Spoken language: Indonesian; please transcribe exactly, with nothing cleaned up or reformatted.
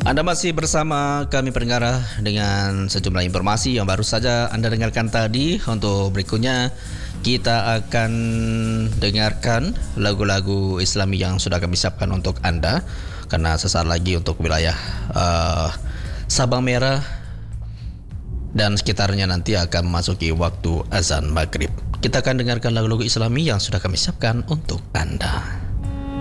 Anda masih bersama kami pendengar dengan sejumlah informasi yang baru saja Anda dengarkan tadi. Untuk berikutnya kita akan dengarkan lagu-lagu Islami yang sudah kami siapkan untuk Anda, karena sesaat lagi untuk wilayah uh, Sabang Merah dan sekitarnya nanti akan memasuki waktu azan maghrib. Kita akan dengarkan lagu-lagu Islami yang sudah kami siapkan untuk Anda.